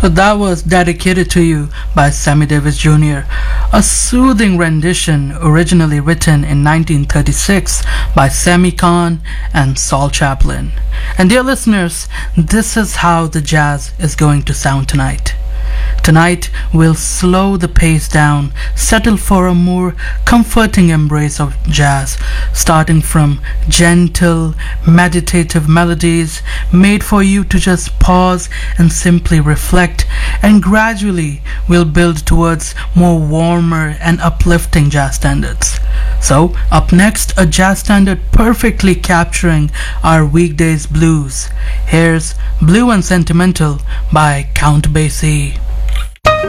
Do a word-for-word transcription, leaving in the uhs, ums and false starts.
That was dedicated to you by Sammy Davis Junior, a soothing rendition originally written in nineteen thirty-six by Sammy Cahn and Saul Chaplin. And dear listeners, this is how the jazz is going to sound tonight. Tonight, we'll slow the pace down, settle for a more comforting embrace of jazz, starting from gentle, meditative melodies made for you to just pause and simply reflect, and gradually we'll build towards more warmer and uplifting jazz standards. So, up next, a jazz standard perfectly capturing our weekdays blues. Here's Blue and Sentimental by Count Basie.